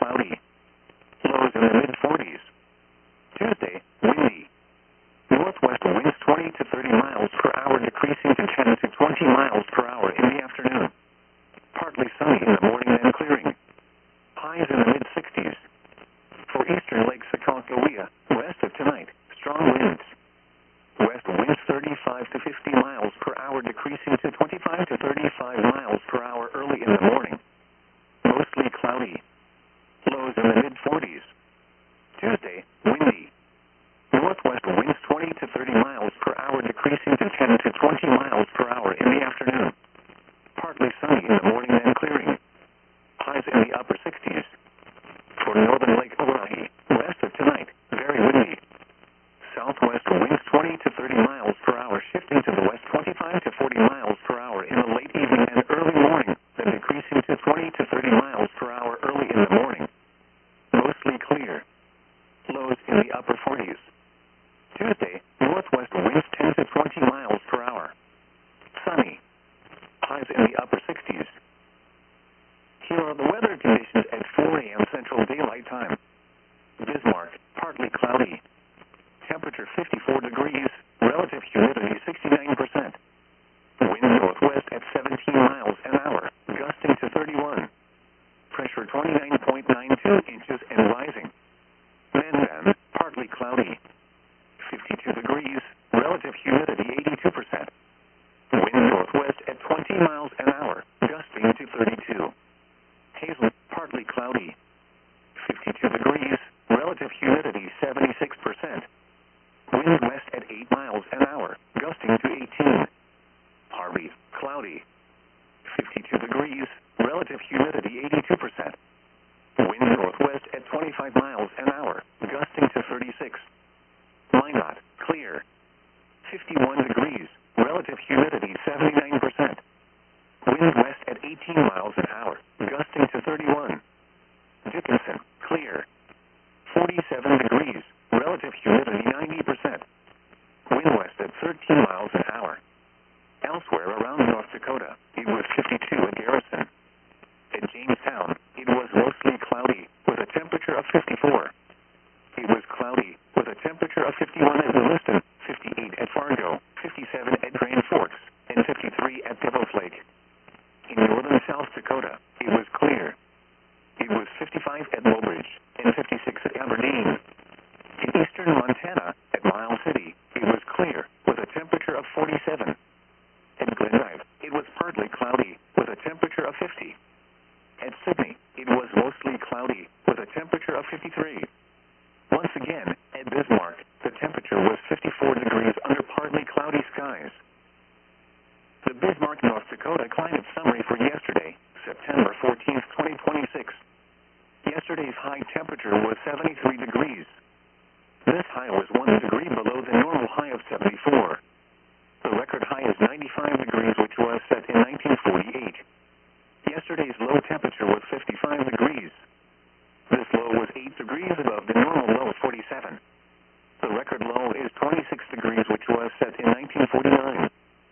cloudy. Lows in the mid-40s. Tuesday, windy. Northwest winds 20 to 30 miles per hour, decreasing to 10 to 20 miles per hour in the afternoon. Partly sunny in the morning and clearing. Highs in the mid-60s. For eastern Lake Sakalkawea, west of tonight, strong winds. West winds 35 to 50 miles per hour, decreasing to 25 to 35 miles per hour early in the morning. Mostly cloudy. Lows in the mid-40s. Tuesday, windy. Northwest winds 20 to 30 miles per hour, decreasing to 10 to 20 miles per hour in the afternoon. Partly sunny in the morning and clearing. Highs in the upper 60s. For northern Lake Oahe, west of tonight, very windy. Southwest winds 20 to 30 miles per hour, shifting to the west 25 to 40 miles per hour in the late evening and early morning, then decreasing to 20 to 30 miles per hour early in the morning. Mostly clear. Lows in the upper 40s. Tuesday, northwest winds 10 to 20 miles per hour. Sunny. Highs in the upper 60s. Here are the weather conditions at 4 a.m. Central Daylight Time. Bismarck, partly cloudy. Temperature 54 degrees, relative humidity 69%. Wind northwest at 17 miles an hour, gusting to 31. Pressure 29.92 inches and rising. Mandan, partly cloudy. 52 degrees, relative humidity 82%. Wind northwest at 20 miles an hour, gusting to 32. Hazel, partly cloudy. 52 degrees, relative humidity 76%. Wind west at 8 miles an hour, gusting to 18. Harvey, cloudy. 52 degrees, relative humidity 82%. Wind northwest at 25 miles an hour, gusting to 36. Minot, clear. 51 degrees, relative humidity 79%. Wind west at 18 miles an hour, gusting to 31. Dickinson, clear. 47 degrees, relative humidity 90%. Wind west at 13 miles an hour. Elsewhere around North Dakota, it was 52 at Garrison. At Jamestown, it was mostly cloudy, with a temperature of 54. It was cloudy, with a temperature of 51 at Williston, 58 at Fargo, 57 at Grand Forks, and 53 at Devil's Lake. In northern South Dakota, it was clear. It was 55 at Mobridge, and 56 at Aberdeen. In eastern Montana, at Miles City, it was clear, with a temperature of 47. At Glendive, it was partly cloudy, with a temperature of 50. At Sydney, it was mostly cloudy, with a temperature of 53. Once again, at Bismarck, the temperature was 54 degrees under partly cloudy skies. The Bismarck, North Dakota climate summary for yesterday, September 14, 2026. Yesterday's high temperature was 73 degrees. This high was 1 degree below the normal high of 74. The record high is 95 degrees, which was set in 1948. Yesterday's low temperature was 55 degrees. This low was 8 degrees above the normal low of 47. The record low is 26 degrees, which was set in 1949.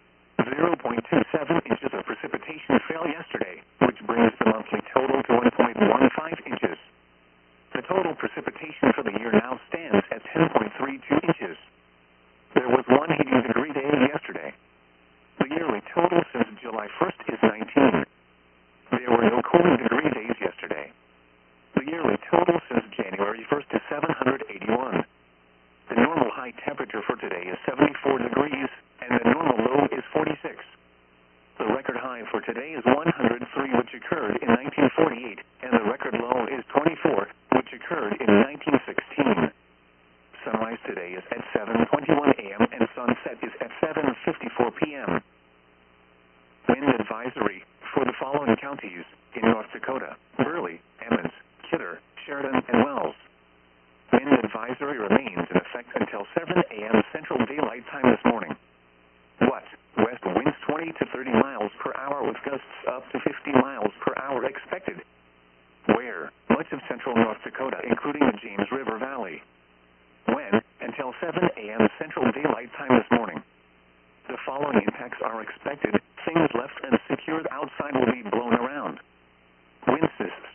0.27 inches of precipitation fell yesterday, which brings the monthly total to 1.15 inches. The total precipitation for the year now stands at 10.32 inches. There was one heating degree day yesterday. The yearly total since July 1st is 19. There were no cooling degree days yesterday. The yearly total since January 1st is 781. The normal high temperature for today is 74 degrees, and the normal low is 46. The record high for today is 103, which occurred in 1948, and the record low is 24, which occurred in 1916. Sunrise today is at 7:21 a.m. and sunset is at 7:54 p.m. Wind advisory for the following counties in North Dakota: Burley, Emmons, Kidder, Sheridan, and Wells. Wind advisory remains in effect until 7 a.m. Central Daylight Time this morning. What? West winds 20 to 30 miles per hour with gusts up to 50 miles per hour expected. Where? Much of central North Dakota, including the James River Valley. When? Until 7 a.m. Central Daylight Time this morning. The following impacts are expected. Things left unsecured outside will be blown around. Wind systems.